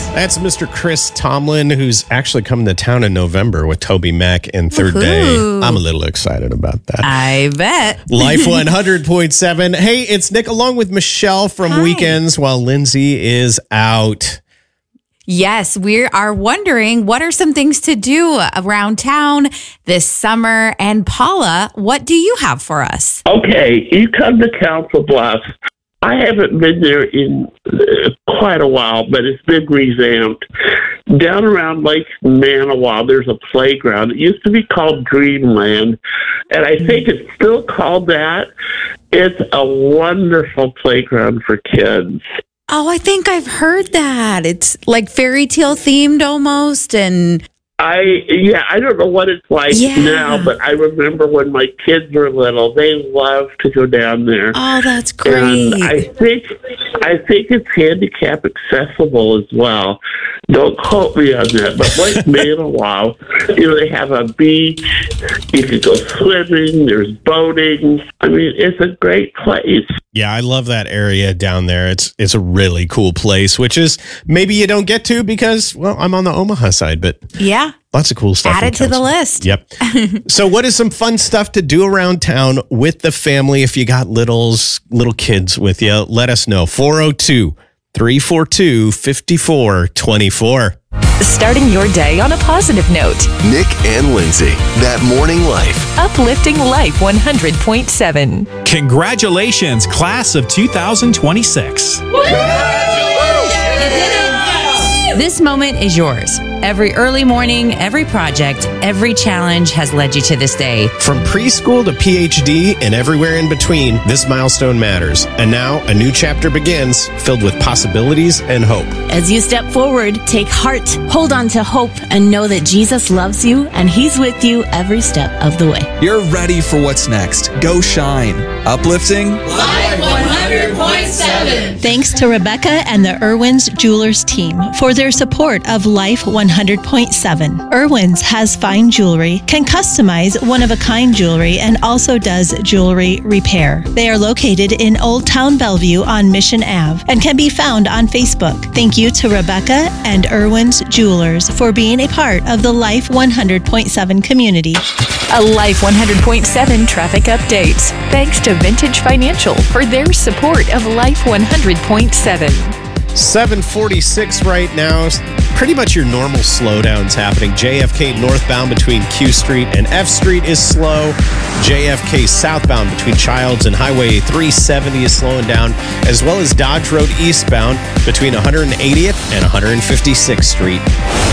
That's Mr. Chris Tomlin, who's actually coming to town in November with Toby Mac and Third Day. I'm a little excited about that. I bet. Life 100.7. Hey, it's Nick along with Michelle from Weekends while Lindsay is out. Yes, we are wondering what are some things to do around town this summer. And Paula, what do you have for us? Okay, you come to Council Bluffs. I haven't been there in quite a while, but it's been revamped. Down around Lake Manawa, there's a playground. It used to be called Dreamland, and I think it's still called that. It's a wonderful playground for kids. Oh, I think I've heard that. It's like fairy tale themed almost. And I don't know what it's like now, but I remember when my kids were little, they loved to go down there. Oh, that's great. And I think it's handicap accessible as well. Don't quote me on that, but like Manawa, they have a beach. You can go swimming. There's boating. I mean, it's a great place. Yeah, I love that area down there. It's a really cool place, which is maybe you don't get to because, well, I'm on the Omaha side, but yeah, lots of cool stuff. Add it to the list. Yep. So what is some fun stuff to do around town with the family? If you got little kids with you, let us know. 402-342-5424. Starting your day on a positive note. Nick and Lindsay, That Morning Life. Uplifting Life 100.7. Congratulations, class of 2026. This moment is yours. Every early morning, every project, every challenge has led you to this day. From preschool to PhD and everywhere in between, this milestone matters. And now a new chapter begins, filled with possibilities and hope. As you step forward, take heart, hold on to hope, and know that Jesus loves you and He's with you every step of the way. You're ready for what's next. Go shine. Uplifting Life 100.7. Thanks to Rebecca and the Irwin's Jewelers team for their support of Life 100.7. Irwin's has fine jewelry, can customize one-of-a-kind jewelry, and also does jewelry repair. They are located in Old Town Bellevue on Mission Ave and can be found on Facebook. Thank you to Rebecca and Irwin's Jewelers for being a part of the Life 100.7 community. A Life 100.7 traffic update. Thanks to Vintage Financial for their support of Life 100.7. 746 right now. Pretty much your normal slowdowns happening. JFK northbound between Q Street and F Street is slow. JFK southbound between Childs and Highway 370 is slowing down, as well as Dodge Road eastbound between 180th and 156th Street.